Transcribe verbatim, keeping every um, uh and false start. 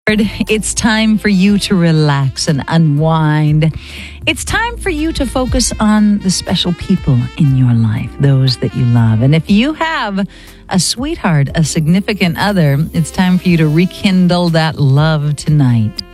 It's time for you to relax and unwind. It's time for you to focus on the special people in your life, those that you love. And if you have a sweetheart, a significant other, it's time for you to rekindle that love tonight.